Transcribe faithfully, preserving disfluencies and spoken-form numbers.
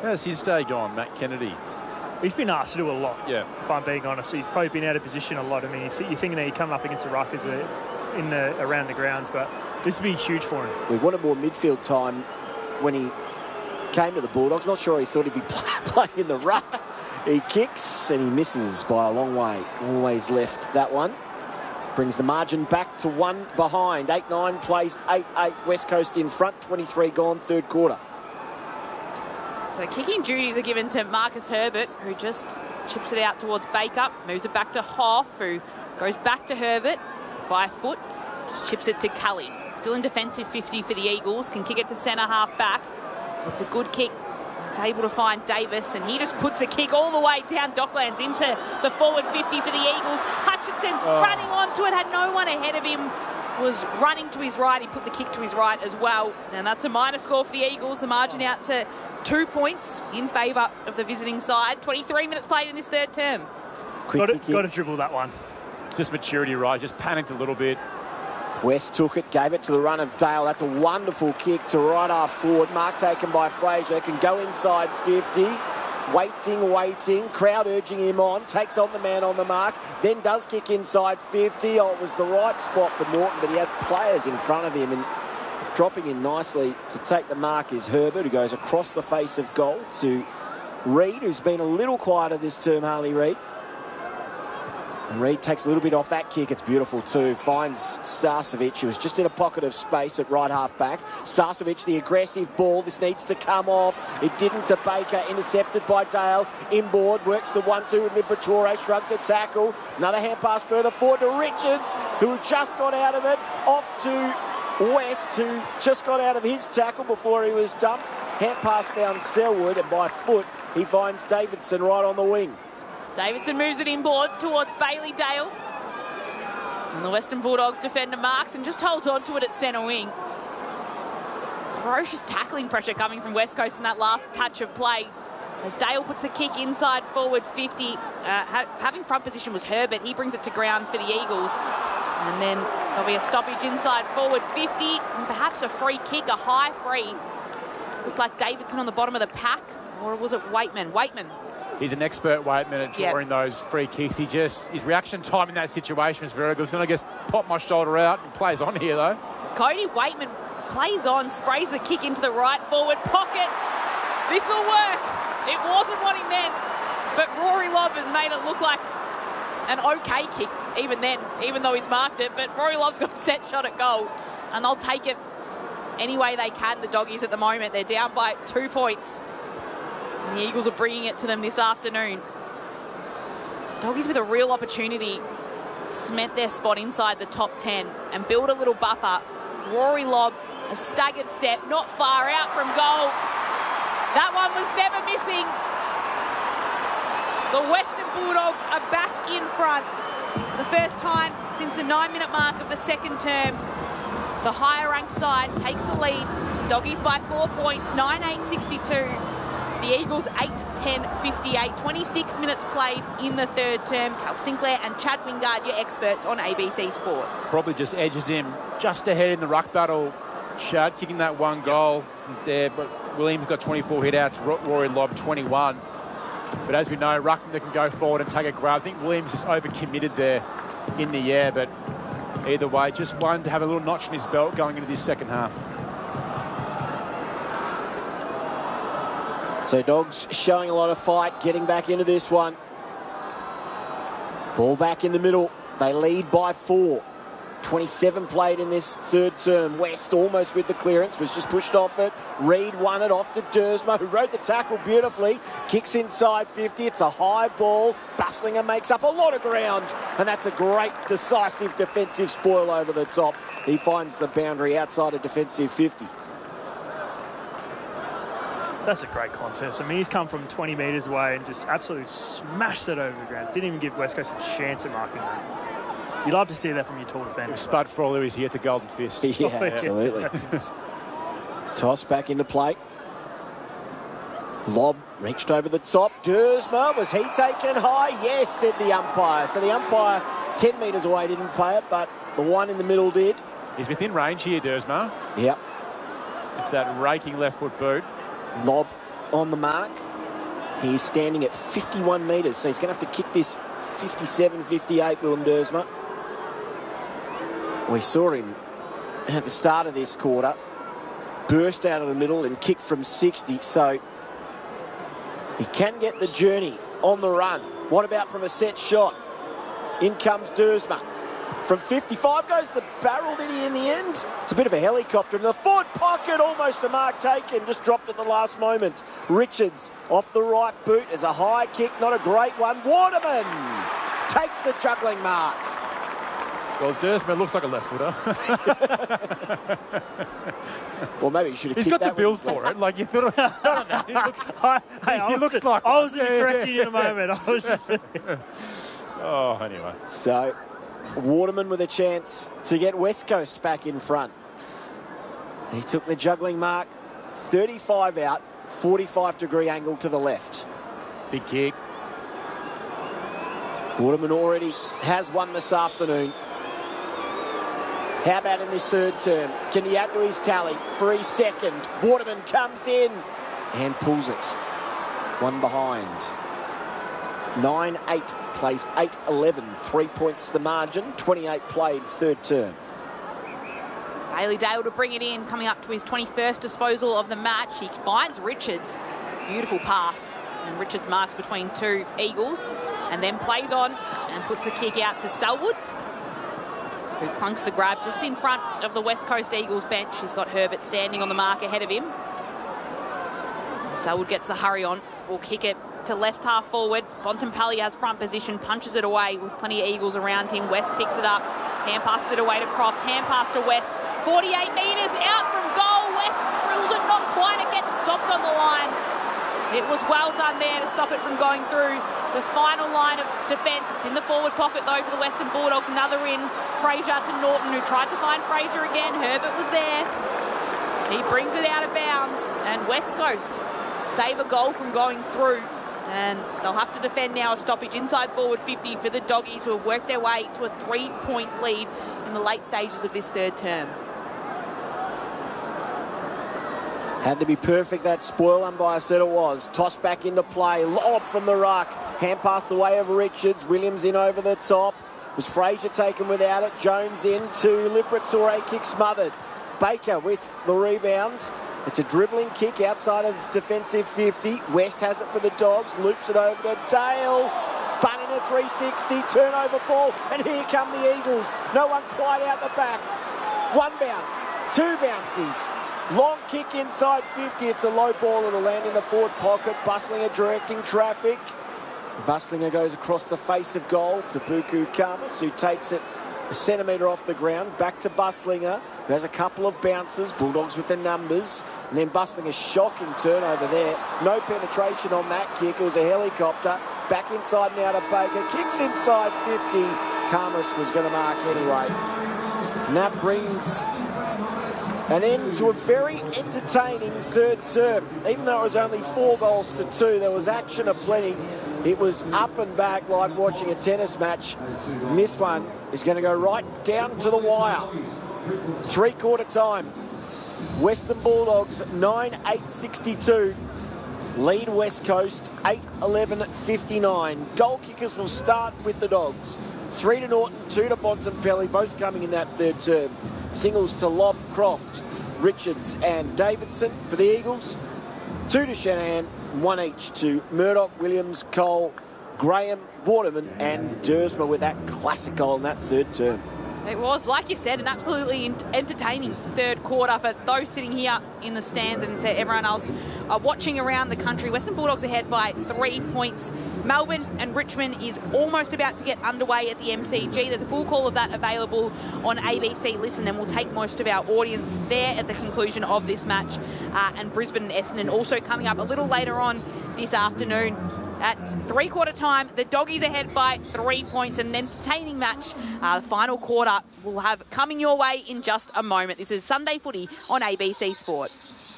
How's his day gone, Matt Kennedy? He's been asked to do a lot, yeah. if I'm being honest. He's probably been out of position a lot. I mean, you're thinking that he'd come up against a ruck as a, in the, around the grounds, but this would be huge for him. We wanted more midfield time when he came to the Bulldogs. Not sure he thought he'd be playing in the ruck. He kicks and he misses by a long way. Always left that one. Brings the margin back to one behind. eight nine plays eight eight. West Coast in front. twenty-three gone, third quarter. So kicking duties are given to Marcus Herbert, who just chips it out towards Baker, moves it back to Hoff, who goes back to Herbert by foot, just chips it to Cully. Still in defensive fifty for the Eagles, can kick it to centre half back. It's a good kick. It's able to find Davis, and he just puts the kick all the way down Docklands into the forward fifty for the Eagles. Hutchinson oh. running onto it, had no one ahead of him, was running to his right. He put the kick to his right as well, and that's a minor score for the Eagles. The margin out to two points in favour of the visiting side. twenty-three minutes played in this third term. Got to, got to dribble that one. It's just maturity, right? Just panicked a little bit. West took it, gave it to the run of Dale. That's a wonderful kick to right half forward. Mark taken by Fraser. Can go inside fifty. Waiting, waiting. Crowd urging him on. Takes on the man on the mark. Then does kick inside fifty. Oh, it was the right spot for Morton, but he had players in front of him. And dropping in nicely to take the mark is Herbert, who goes across the face of goal to Reid, who's been a little quieter this term, Harley Reid. And Reid takes a little bit off that kick. It's beautiful too. Finds Starcevic, who was just in a pocket of space at right half back. Starcevic, the aggressive ball. This needs to come off. It didn't to Baker. Intercepted by Dale. Inboard. Works the one two with Liberatore. Shrugs a tackle. Another hand pass further forward to Richards, who just got out of it. Off to West, who just got out of his tackle before he was dumped. Hand pass found Selwood, and by foot he finds Davidson right on the wing. Davidson moves it inboard towards Bailey Dale. And the Western Bulldogs defender marks and just holds on to it at centre wing. Ferocious tackling pressure coming from West Coast in that last patch of play. As Dale puts the kick inside forward fifty. Uh, ha having front position was Herbert. He brings it to ground for the Eagles. And then there'll be a stoppage inside forward fifty. And perhaps a free kick, a high free. Looked like Davidson on the bottom of the pack. Or was it Waitman? Waitman. He's an expert, Waitman, at drawing yep. those free kicks. He just, his reaction time in that situation was very good. He's going to just pop my shoulder out and plays on here, though. Cody Waitman plays on, sprays the kick into the right forward pocket. This will work. It wasn't what he meant, but Rory Lobb has made it look like an okay kick, even then, even though he's marked it. But Rory Lobb's got a set shot at goal, and they'll take it any way they can, the Doggies, at the moment. They're down by two points. And the Eagles are bringing it to them this afternoon. Doggies with a real opportunity to cement their spot inside the top ten and build a little buffer. Rory Lobb, a staggered step, not far out from goal. That one was never missing. The Western Bulldogs are back in front for the first time since the nine-minute mark of the second term. The higher-ranked side takes the lead. Doggies by four points, nine eight sixty-two. The Eagles eight ten fifty-eight. twenty-six minutes played in the third term. Cal Sinclair and Chad Wingard, your experts on A B C Sport. Probably just edges him just ahead in the ruck battle. Chad kicking that one goal is there, but Williams got twenty-four hit-outs, Rory Lobb twenty-one. But as we know, ruckman can go forward and take a grab. I think Williams is overcommitted there in the air, but either way, just one to have a little notch in his belt going into this second half. So Dogs showing a lot of fight, getting back into this one. Ball back in the middle. They lead by four. twenty-seven played in this third term. West almost with the clearance, was just pushed off it. Reid won it off to Dersma, who rode the tackle beautifully. Kicks inside fifty. It's a high ball. Bustlinger makes up a lot of ground, and that's a great decisive defensive spoil over the top. He finds the boundary outside of defensive fifty. That's a great contest. I mean, he's come from twenty metres away and just absolutely smashed it over the ground. Didn't even give West Coast a chance at marking that. You'd love to see that from your tall defender. If Spud Frawley was here to Golden Fist. Yeah, absolutely. Toss back into play. Lobb reached over the top. Dersma, was he taken high? Yes, said the umpire. So the umpire ten metres away didn't play it, but the one in the middle did. He's within range here, Dersma. Yep. With that raking left foot boot. Lobb on the mark. He's standing at fifty-one metres, so he's going to have to kick this fifty-seven fifty-eight, Willem Dersma. We saw him at the start of this quarter burst out of the middle and kick from sixty, so he can get the journey on the run. What about from a set shot? In comes Dersma. From fifty-five goes the barrel, did he, in the end? It's a bit of a helicopter in the forward pocket, almost a mark taken, just dropped at the last moment. Richards off the right boot as a high kick, not a great one. Waterman takes the juggling mark. Well, Dersma looks like a left footer. Well, maybe he should have He's kicked got the that build one. for it. Like, you thought, I don't know. He looks, I, hey, I he was looks just, like I one. was going to correct you in a moment. I was just... Oh, anyway. So, Waterman with a chance to get West Coast back in front. He took the juggling mark, thirty-five out, forty-five degree angle to the left. Big kick. Waterman already has one this afternoon. How about in this third term? Can he add to his tally for his second? Waterman comes in and pulls it. One behind. nine eight plays eight eleven. Three points the margin. twenty-eight played third term. Bailey Dale to bring it in, coming up to his twenty-first disposal of the match. He finds Richards. Beautiful pass. And Richards marks between two Eagles and then plays on and puts the kick out to Selwood, who clunks the grab just in front of the West Coast Eagles bench. He's got Herbert standing on the mark ahead of him. Selwood gets the hurry on. Will kick it to left half forward. Bontempelli has front position, punches it away with plenty of Eagles around him. West picks it up. Hand passes it away to Croft. Hand pass to West. forty-eight metres out from goal. West drills it, not quite. It gets stopped on the line. It was well done there to stop it from going through the final line of defence. It's in the forward pocket, though, for the Western Bulldogs. Another in. Fraser to Norton, who tried to find Fraser again. Herbert was there. He brings it out of bounds. And West Coast save a goal from going through. And they'll have to defend now a stoppage inside forward fifty for the Doggies, who have worked their way to a three-point lead in the late stages of this third term. Had to be perfect, that spoil, umpire said it was. Toss back into play, lob from the ruck. Hand past the way of Richards. Williams in over the top. Was Fraser taken without it. Jones in to Liberatore, kick smothered. Baker with the rebound. It's a dribbling kick outside of defensive fifty. West has it for the Dogs. Loops it over to Dale. Spun in a three sixty. Turnover ball. And here come the Eagles. No one quite out the back. One bounce. Two bounces. Long kick inside fifty. It's a low ball. It'll land in the forward pocket. Bustlinger directing traffic. Bustlinger goes across the face of goal to Buku Kamas, who takes it a centimetre off the ground. Back to Bustlinger, who has a couple of bounces. Bulldogs with the numbers. And then Bustlinger's shocking turnover there. No penetration on that kick. It was a helicopter. Back inside now to Baker. Kicks inside fifty. Kamas was going to mark anyway. And that brings an end to a very entertaining third term. Even though it was only four goals to two, there was action aplenty. It was up and back like watching a tennis match. And this one is going to go right down to the wire. Three-quarter time. Western Bulldogs nine eight sixty-two. Lead West Coast eight eleven fifty-nine. Goal kickers will start with the Dogs. Three to Norton, two to Bontempelli, both coming in that third term. Singles to Lobb, Croft, Richards and Davidson for the Eagles. Two to Shanahan, one each to Murdoch, Williams, Cole, Graham, Waterman and Dersma with that classic goal in that third term. It was, like you said, an absolutely entertaining third quarter for those sitting here in the stands and for everyone else uh, watching around the country. Western Bulldogs ahead by three points. Melbourne and Richmond is almost about to get underway at the M C G. There's a full call of that available on A B C Listen, and we'll take most of our audience there at the conclusion of this match. Uh, and Brisbane and Essendon also coming up a little later on this afternoon. At three-quarter time, the Doggies ahead by three points. An entertaining match. Uh, the final quarter we'll have coming your way in just a moment. This is Sunday Footy on A B C Sport.